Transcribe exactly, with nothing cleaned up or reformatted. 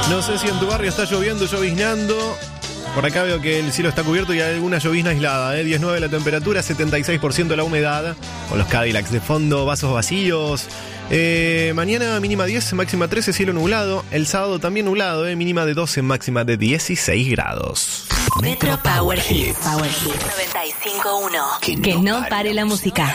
No sé si en tu barrio está lloviendo, lloviznando. Por acá veo que el cielo está cubierto y hay alguna llovizna aislada, ¿eh? diez nueve la temperatura, setenta y seis por ciento la humedad. Con los Cadillacs de fondo, vasos vacíos. Eh, mañana mínima diez, máxima trece, cielo nublado. El sábado también nublado, ¿eh? Mínima de doce, máxima de dieciséis grados. Metro Power Hits. Power Hits noventa y cinco punto uno. Que no pare la música.